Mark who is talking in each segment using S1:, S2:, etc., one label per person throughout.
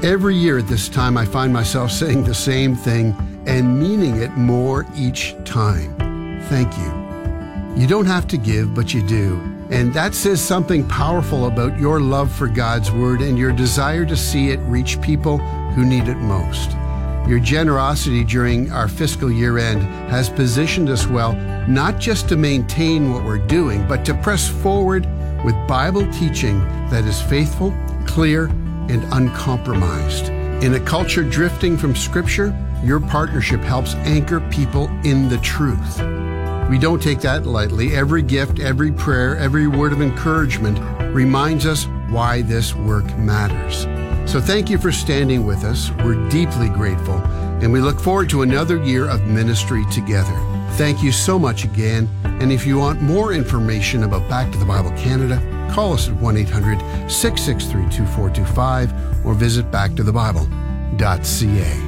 S1: Every year at this time, I find myself saying the same thing and meaning it more each time. Thank you. You don't have to give, but you do. And that says something powerful about your love for God's Word and your desire to see it reach people who need it most. Your generosity during our fiscal year end has positioned us well, not just to maintain what we're doing, but to press forward with Bible teaching that is faithful, clear, and uncompromised. In a culture drifting from Scripture, your partnership helps anchor people in the truth. We don't take that lightly. Every gift, every prayer, every word of encouragement reminds us why this work matters. So thank you for standing with us. We're deeply grateful, and we look forward to another year of ministry together. Thank you so much again. And if you want more information about Back to the Bible Canada, call us at 1-800-663-2425 or visit backtothebible.ca.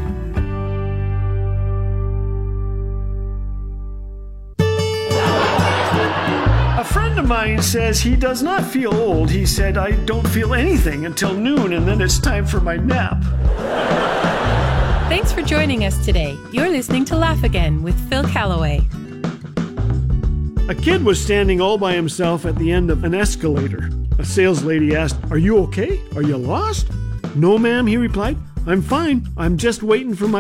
S2: A friend of mine says he does not feel old. He said, I don't feel anything until noon, and then it's time for my nap.
S3: Thanks for joining us today. You're listening to Laugh Again with Phil Callaway.
S2: A kid was standing all by himself at the end of an escalator. A sales lady asked, "Are you okay? Are you lost?" "No, ma'am," he replied. "I'm fine. I'm just waiting for my